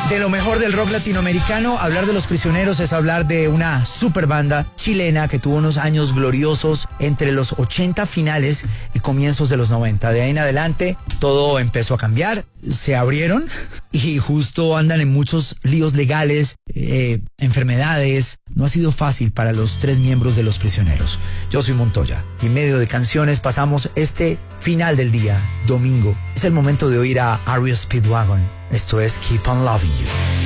De lo mejor del rock latinoamericano, hablar de Los Prisioneros es hablar de una super banda chilena que tuvo unos años gloriosos entre los 80 finales y comienzos de los 90. De ahí en adelante todo empezó a cambiar, se abrieron y justo andan en muchos líos legales, enfermedades. No ha sido fácil para los 3 miembros de Los Prisioneros. Yo soy Montoya y en medio de canciones pasamos este final del día, domingo. Es el momento de oír a R.E.O. Speedwagon. Esto es Keep on Loving You.